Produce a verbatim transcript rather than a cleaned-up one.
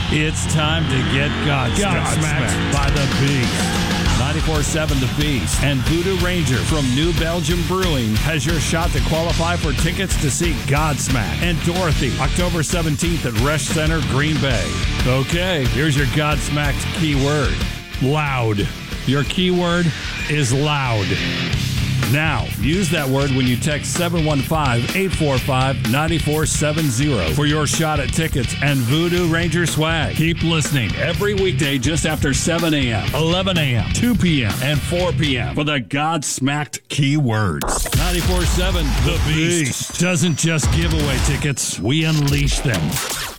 It's time to get Godsmacked by the Beast. ninety-four point seven The Beast and Voodoo Ranger from New Belgium Brewing has your shot to qualify for tickets to see Godsmack and Dorothy October seventeenth at Resch Center, Green Bay. Okay, here's your Godsmacked keyword. Loud. Your keyword is loud. Now, use that word when you text seven one five, eight four five, nine four seven zero for your shot at tickets and Voodoo Ranger swag. Keep listening every weekday just after seven a.m., eleven a.m., two p.m., and four p.m. for the Godsmacked keywords. ninety-four point seven The Beast doesn't just give away tickets, we unleash them.